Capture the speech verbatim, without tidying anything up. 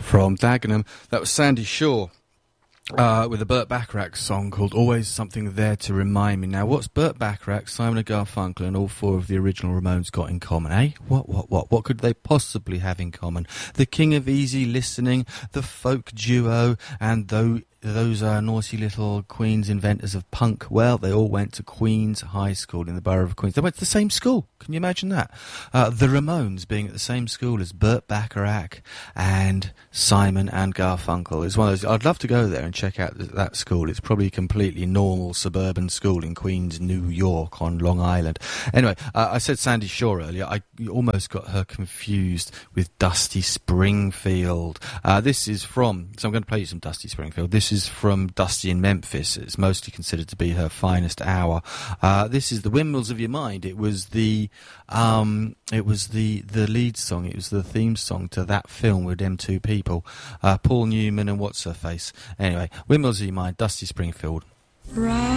From Dagenham, that was Sandy Shaw. Uh, with a Burt Bacharach song called Always Something There to Remind Me. Now, what's Burt Bacharach, Simon and Garfunkel and all four of the original Ramones got in common, eh? What, what, what? What could they possibly have in common? The king of easy listening, the folk duo, and though those are naughty little Queens inventors of punk. Well, they all went to Queens High School in the borough of Queens. They went to the same school. Can you imagine that? Uh, the Ramones being at the same school as Burt Bacharach and Simon and Garfunkel. It's one of those. I'd love to go there and check out th- that school. It's probably a completely normal suburban school in Queens, New York, on Long Island. Anyway, uh, I said Sandy Shaw earlier. I almost got her confused with Dusty Springfield. Uh, this is from. So I'm going to play you some Dusty Springfield. This is from Dusty in Memphis. It's mostly considered to be her finest hour. Uh, this is The Windmills of Your Mind. It was the um, it was the, the lead song. It was the theme song to that film with them two people, uh, Paul Newman and what's her face. Anyway, Windmills of Your Mind, Dusty Springfield. Right.